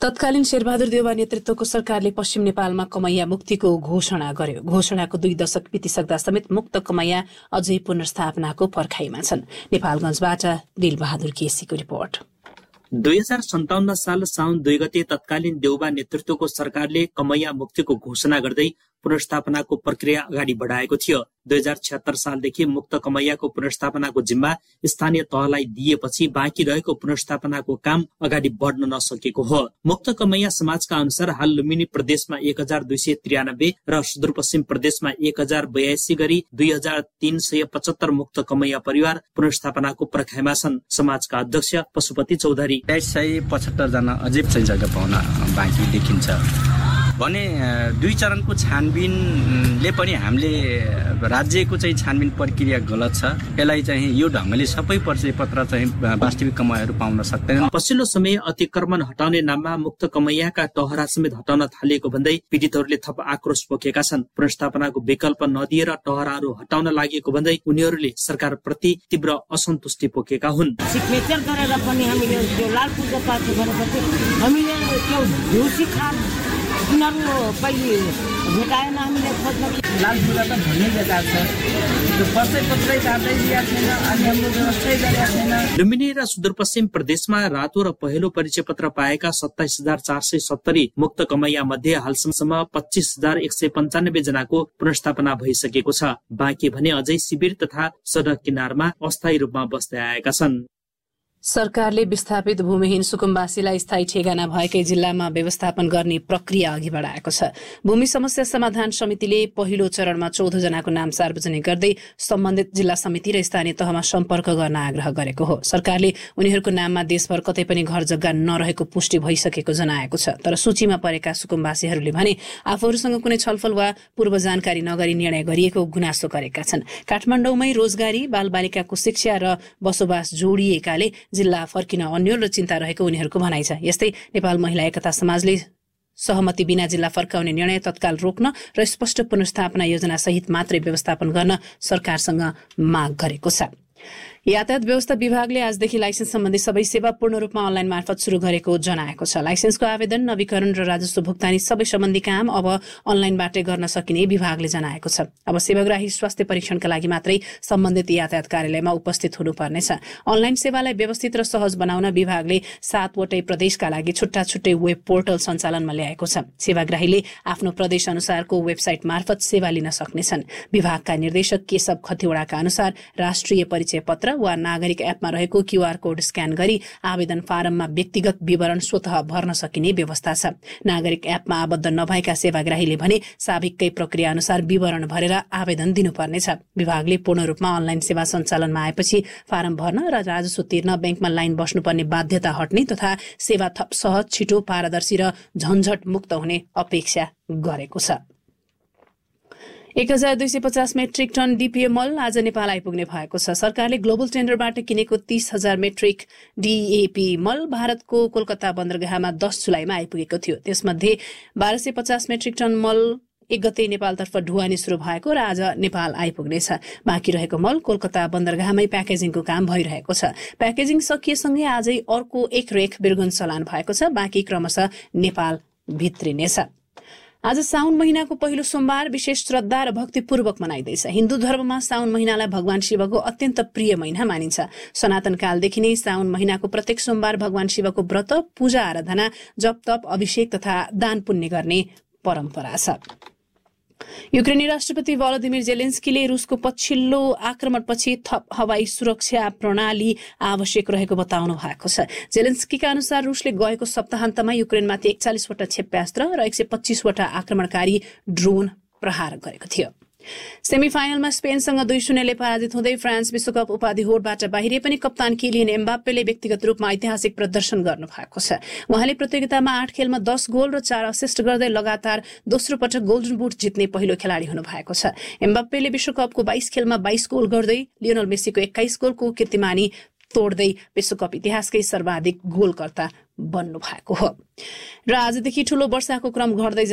तत्कालीन शेरबहादुर देउवा नेतृत्वको सरकारले पश्चिम नेपालमा कमैया मुक्तिको घोषणा गर्यो। घोषणाको 2 दशक बितिसक्दा समेत मुक्त कमैया अझै पुनर्स्थापनाको पर्खाइमा छन्। नेपालगञ्जबाट दिलबहादुर केसीको रिपोर्ट। 2057 साल साउन 2 गते तत्कालीन देउवा नेतृत्वको सरकारले कमैया मुक्तिको घोषणा गर्दै पुनर्स्थापनाको प्रक्रिया अगाडि बढाएको थियो। 2076 सालदेखि मुक्त कमैयाको पुनर्स्थापनाको जिम्मा स्थानीय तहलाई दिएपछि बाँकी रहेको पुनर्स्थापनाको काम अगाडि बढ्न नसकेको हो। मुक्त कमैया समाजका अनुसार हाल लुम्बिनी प्रदेशमा 1293 र सुदूरपश्चिम प्रदेशमा 1082 गरी 2375 मुक्त कमैया परिवार पुनर्स्थापनाको पर्खाइमा छन्। समाजका अध्यक्ष पशुपति चौधरी 2375 जना अझै चाहिँ जग्गा पाउन बाँकी देखिन्छ भने 2 चरणको छानबिनले पनि हामीले राज्यको चाहिँ छानबिन प्रक्रिया गलत छ। यसलाई चाहिँ यो ढंगले सबै परिचय पत्र चाहिँ वास्तविक कमैयाहरू पाउन सक्दैनन्। पछिल्लो समय अतिक्रमण हटाउने नाममा मुक्त कमैयाका टहरा समेत हटाउन थालिएको भन्दै पीडितहरूले थप आक्रोश पोखेका छन्। पुनर्स्थापनाको विकल्प नदिएर टहराहरू हटाउन लागेको भन्दै उनीहरूले सरकारप्रति तीव्र असन्तुष्टि पोखेका हुन्। सिग्नेचर गरेर पनि हामीले त्यो लालपुरको पार्टी भनेपछि हामीले त्यो ढुसी खान उनीहरू पहिले भेटाएन। हामीले खोज्न लालपुरा त भन्ने जग्गा छ, त्यो पर्चै पत्रै काट्दै दिएको छैन अनि हाम्रो व्यवस्थै गरेका छैन। लुम्बिनी र सुदूरपश्चिम प्रदेशमा रातो र पहिलो परिचय पत्र पाएका 27470 मुक्त कमैया मध्ये हालसम्म 25195 जनाको पुनर्स्थापना भइसकेको छ। बाँकी भने अझै शिविर तथा सडक किनारमा अस्थायी रूपमा बस्दै आएका छन्। सरकारले विस्थापित भूमिहीन सुकुम्बासीलाई स्थायी ठेगाना भएकै जिल्लामा व्यवस्थापन गर्ने प्रक्रिया अघि बढाएको छ। भूमि समस्या समाधान समितिले पहिलो चरणमा 14 जनाको नाम सार्वजनिक गर्दै सम्बन्धित जिल्ला समिति र स्थानीय तहमा सम्पर्क गर्न आग्रह गरेको हो। सरकारले उनीहरूको नाममा देशभर कतै पनि घर जग्गा नरहेको पुष्टि भइसकेको जनाएको छ। तर सूचीमा परेका सुकुम्बासीहरूले भने आफूहरूसँग कुनै छलफल वा पूर्व जानकारी नगरी निर्णय गरिएको गुनासो गरेका छन्। काठमाडौँमै रोजगारी, बालबालिकाको शिक्षा र बसोबास जोडिएकाले जिल्ला फर्किन अन्यल र चिन्ता रहेको उनीहरूको भनाइ छ। यस्तै नेपाल महिला एकता समाजले सहमति बिना जिल्ला फर्काउने निर्णय तत्काल रोक्न र स्पष्ट पुनर्स्थापना योजना सहित मात्रै व्यवस्थापन गर्न सरकारसँग माग गरेको छ। यातायात व्यवस्था विभागले आजदेखि लाइसेन्स सम्बन्धी सबै सेवा पूर्ण रूपमा अनलाइन मार्फत शुरू गरेको जनाएको छ। लाइसेन्सको आवेदन, नवीकरण र राजस्व भुक्तानी सबै सम्बन्धी काम अब अनलाइनबाटै गर्न सकिने विभागले जनाएको छ। अब सेवाग्राही स्वास्थ्य परीक्षणका लागि मात्रै सम्बन्धित यातायात कार्यालयमा उपस्थित हुनुपर्नेछ। अनलाइन सेवालाई व्यवस्थित र सहज बनाउन विभागले 7 वटै प्रदेशका लागि छुट्टा छुट्टै वेब पोर्टल सञ्चालनमा ल्याएको छ। सेवाग्राहीले आफ्नो प्रदेश अनुसारको वेबसाइट मार्फत सेवा लिन सक्नेछन्। विभागका निर्देशक केशव खतिवड़ाका अनुसार राष्ट्रिय परिचय पत्र वा नागरिक एपमा रहेको क्यूआर कोड स्क्यान गरी आवेदन फारममा व्यक्तिगत विवरण स्वतः भर्न सकिने व्यवस्था छ। नागरिक एपमा आबद्ध नभएका सेवाग्राहीले भने साविककै प्रक्रिया अनुसार विवरण भरेर आवेदन दिनुपर्नेछ। विभागले पूर्ण रूपमा अनलाइन सेवा सञ्चालनमा आएपछि फारम भर्न र राजस्व तिर्न बैंकमा लाइन बस्नुपर्ने बाध्यता हट्ने तथा सेवा थप सहज, छिटो, पारदर्शी र झन्झट मुक्त हुने अपेक्षा गरेको छ। 1250 मेट्रिक टन डीपीए मल आज नेपाल आइपुग्ने भएको छ। सरकारले ग्लोबल टेन्डरबाट किनेको 30,000 मेट्रिक डीएपी मल भारतको कोलकाता बन्दरगाहमा 10 जुलाईमा आइपुगेको थियो। त्यसमध्ये 1250 मेट्रिक टन मल 1 गते नेपालतर्फ ढुवानी शुरू भएको र आज नेपाल आइपुग्नेछ। बाँकी रहेको मल कोलकाता बन्दरगाहमै प्याकेजिङको काम भइरहेको छ। प्याकेजिङ सकिएसँगै आजै अर्को एक रेख बिर्गुन चलान भएको छ। बाँकी क्रमशः नेपाल भित्रिनेछ। आज साउन महिनाको पहिलो सोमबार विशेष श्रद्धा र भक्तिपूर्वक मनाइँदैछ। हिन्दू धर्ममा साउन महिनालाई भगवान शिवको अत्यन्त प्रिय महिना मानिन्छ। सनातन कालदेखि नै साउन महिनाको प्रत्येक सोमबार भगवान शिवको व्रत, पूजा आराधना, जप तप, अभिषेक तथा दान पुण्य गर्ने परम्परा छ। युक्रेनी राष्ट्रपति भलोदिमिर जेलेन्स्कीले रुसको पछिल्लो आक्रमणपछि थप हवाई सुरक्षा प्रणाली आवश्यक रहेको बताउनु भएको छ। जेलेन्स्कीका अनुसार रुसले गएको सप्ताहन्तमा युक्रेनमाथि 41 वटा क्षेप्यास्त्र र 125 वटा आक्रमणकारी ड्रोन प्रहार गरेको थियो। सेमिफाइनलमा स्पेनसँग 2-0ले पराजित हुँदै फ्रान्स विश्वकप उपाधि होडबाट बाहिरिए पनि कप्तान किलियन एम्बाप्पेले व्यक्तिगत रूपमा ऐतिहासिक प्रदर्शन गर्नु भएको छ। उहाँले प्रतियोगितामा 8 खेलमा 10 गोल र 4 असिस्ट गर्दै लगातार दोस्रो पटक गोल्डन बुट जित्ने पहिलो खेलाडी हुनु भएको छ। एम्बाप्पेले विश्वकपको 22 खेलमा 22 गोल गर्दै लियोनल मेसीको 21 गोलको कीर्तिमानी तोड्दै विश्वकप इतिहासकै सर्वाधिक गोलकर्ता बन्नु भएको हो। र आजदेखि ठूलो वर्षाको क्रम घट्दै